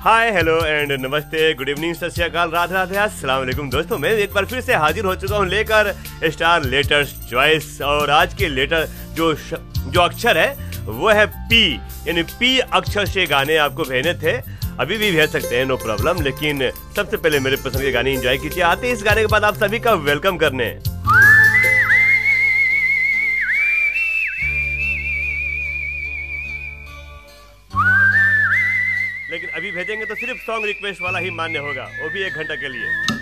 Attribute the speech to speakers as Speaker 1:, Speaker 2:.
Speaker 1: Hi hello and नमस्ते, good evening, सत श्री अकाल, राधे राधे, अस्सलाम वालेकुम। दोस्तों मैं एक बार फिर से हाजिर हो चुका हूँ लेकर स्टार लेटेस्ट चॉइस। और आज के लेटर जो अक्षर है वो है पी, यानी पी अक्षर से गाने आपको भेजने थे। अभी भी भेज सकते हैं, नो प्रॉब्लम। लेकिन सबसे पहले मेरे पसंद के गाने एंजॉय कीजिए। आते इस गाने के बाद आप सभी का वेलकम करने। लेकिन अभी भेजेंगे तो सिर्फ सॉन्ग रिक्वेस्ट वाला ही मान्य होगा, वो भी 1 घंटा के लिए।